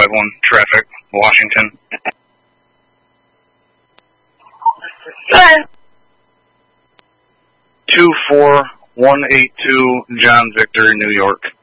451 traffic, Washington. Go ahead. 24182 John Victor, New York.